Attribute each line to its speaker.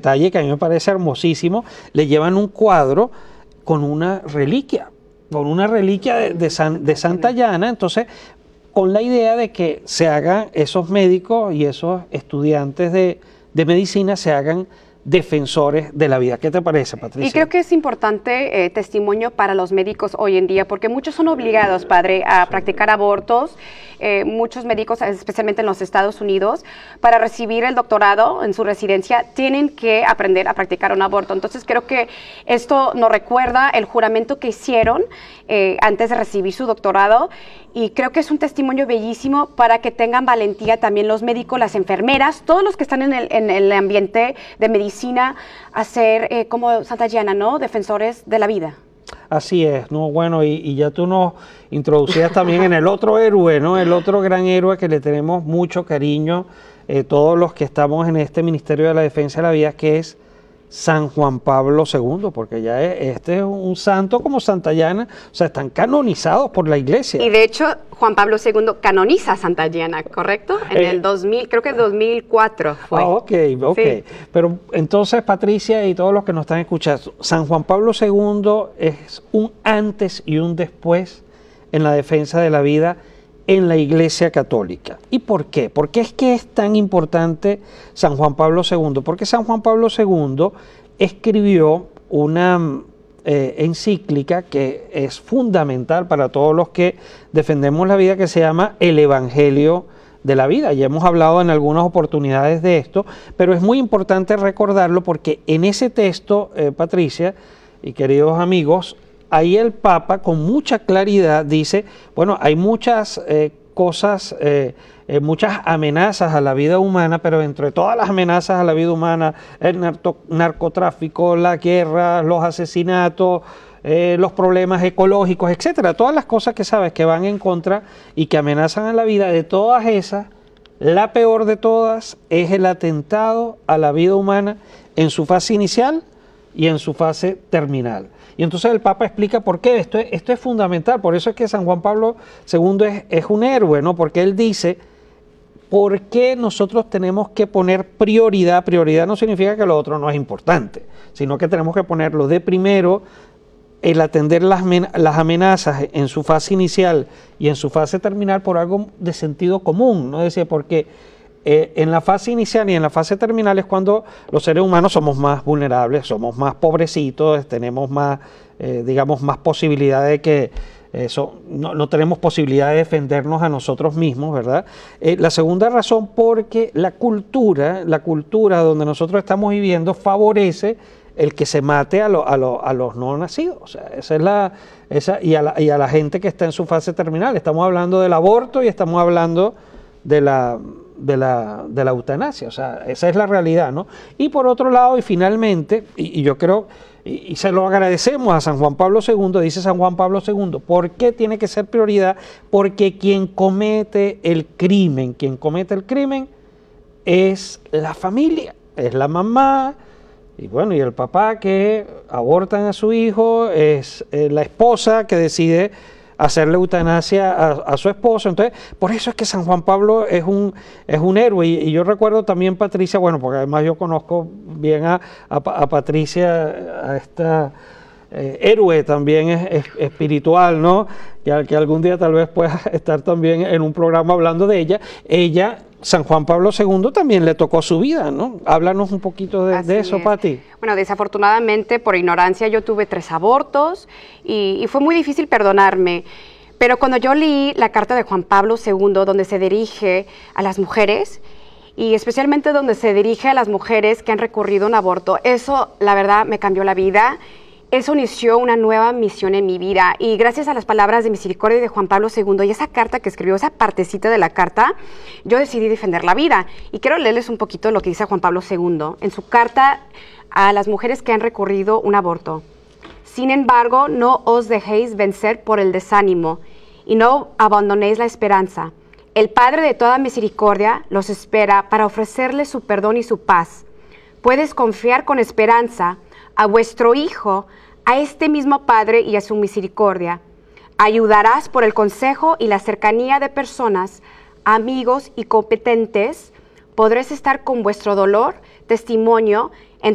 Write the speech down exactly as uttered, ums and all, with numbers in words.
Speaker 1: detalle que a mí me parece hermosísimo, le llevan un cuadro con una reliquia, con una reliquia de, de, San, de Santayana, entonces con la idea de que se hagan esos médicos y esos estudiantes de, de medicina se hagan defensores de la vida. ¿Qué te parece, Patricia?
Speaker 2: Y creo que es importante eh, testimonio para los médicos hoy en día, porque muchos son obligados, padre, a sí. practicar abortos. Eh, muchos médicos, especialmente en los Estados Unidos, para recibir el doctorado en su residencia, tienen que aprender a practicar un aborto. Entonces, creo que esto nos recuerda el juramento que hicieron eh, antes de recibir su doctorado, y creo que es un testimonio bellísimo para que tengan valentía también los médicos, las enfermeras, todos los que están en el, en el ambiente de medicina, a ser eh, como Santayana, ¿no? Defensores de la vida.
Speaker 1: Así es, ¿no? Bueno, y, y ya tú nos introducías también en el otro héroe, ¿no? El otro gran héroe que le tenemos mucho cariño, eh, todos los que estamos en este Ministerio de la Defensa de la Vida, que es San Juan Pablo segundo, porque ya es, este es un santo como Santayana, o sea, están canonizados por la Iglesia.
Speaker 2: Y de hecho, Juan Pablo segundo canoniza a Santayana, ¿correcto? En eh, el dos mil, creo que dos mil cuatro fue.
Speaker 1: Ah, ok, ok. Sí. Pero entonces, Patricia y todos los que nos están escuchando, San Juan Pablo segundo es un antes y un después en la defensa de la vida en la Iglesia Católica. ¿Y por qué? ¿Por qué es que es tan importante San Juan Pablo segundo? Porque San Juan Pablo segundo escribió una eh, encíclica que es fundamental para todos los que defendemos la vida, que se llama El Evangelio de la Vida. Ya hemos hablado en algunas oportunidades de esto, pero es muy importante recordarlo porque en ese texto, eh, Patricia y queridos amigos, ahí el Papa con mucha claridad dice, bueno, hay muchas eh, cosas, eh, eh, muchas amenazas a la vida humana, pero entre todas las amenazas a la vida humana, el narcotráfico, la guerra, los asesinatos, eh, los problemas ecológicos, etcétera, todas las cosas que sabes que van en contra y que amenazan a la vida, de todas esas, la peor de todas es el atentado a la vida humana en su fase inicial y en su fase terminal. Y entonces el Papa explica por qué. Esto es, esto es fundamental, por eso es que San Juan Pablo segundo es, es un héroe, ¿no? Porque él dice, ¿por qué nosotros tenemos que poner prioridad? Prioridad no significa que lo otro no es importante, sino que tenemos que ponerlo de primero, el atender las, las amenazas en su fase inicial y en su fase terminal por algo de sentido común, ¿no? Decía, porque Eh, en la fase inicial y en la fase terminal es cuando los seres humanos somos más vulnerables, somos más pobrecitos, tenemos más, eh, digamos, más posibilidad de que eh, so, no, no tenemos posibilidad de defendernos a nosotros mismos, ¿verdad? Eh, la segunda razón, porque la cultura, la cultura donde nosotros estamos viviendo favorece el que se mate a, lo, a, lo, a los no nacidos, o sea, esa es la, esa, y, a la, y a la gente que está en su fase terminal. Estamos hablando del aborto y estamos hablando de la... De la, de la eutanasia, o sea, esa es la realidad, ¿no? Y por otro lado, y finalmente, y, y yo creo, y, y se lo agradecemos a San Juan Pablo segundo, dice San Juan Pablo segundo, ¿por qué tiene que ser prioridad? Porque quien comete el crimen, quien comete el crimen es la familia, es la mamá, y bueno, y el papá que abortan a su hijo, es eh, la esposa que decide hacerle eutanasia a, a su esposo. Entonces, por eso es que San Juan Pablo es un, es un héroe. Y, y yo recuerdo también, Patricia, bueno, porque además yo conozco bien a, a, a Patricia, a esta eh, héroe también es, es, espiritual, ¿no? Que, que algún día tal vez pueda estar también en un programa hablando de ella. Ella, San Juan Pablo segundo, también le tocó su vida, ¿no? Háblanos un poquito de, de eso, Pati.
Speaker 2: Bueno, desafortunadamente, por ignorancia, yo tuve tres abortos y, y fue muy difícil perdonarme. Pero cuando yo leí la carta de Juan Pablo segundo, donde se dirige a las mujeres, y especialmente donde se dirige a las mujeres que han recurrido a un aborto, eso, la verdad, me cambió la vida. Eso inició una nueva misión en mi vida, y gracias a las palabras de misericordia de Juan Pablo segundo y esa carta que escribió, esa partecita de la carta, yo decidí defender la vida. Y quiero leerles un poquito lo que dice Juan Pablo segundo en su carta a las mujeres que han recurrido un aborto. Sin embargo, no os dejéis vencer por el desánimo y no abandonéis la esperanza. El Padre de toda misericordia los espera para ofrecerles su perdón y su paz. Puedes confiar con esperanza a vuestro Hijo, a este mismo Padre y a su misericordia. Ayudarás por el consejo y la cercanía de personas, amigos y competentes. Podréis estar con vuestro dolor, testimonio